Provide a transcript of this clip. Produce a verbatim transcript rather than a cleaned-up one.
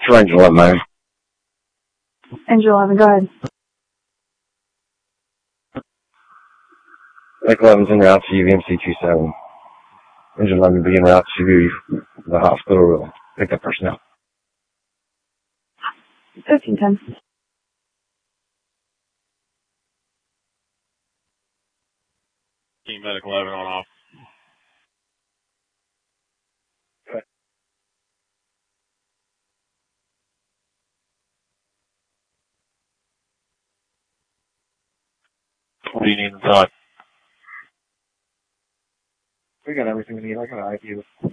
For engine eleven, man. Engine eleven, go ahead. Mike eleven's en route to U V M C two seven. Engine eleven be en route to the hospital to pick up personnel. fifteen ten. Team Medic eleven on off. What do you need inside? We got everything we need. I got an I Q.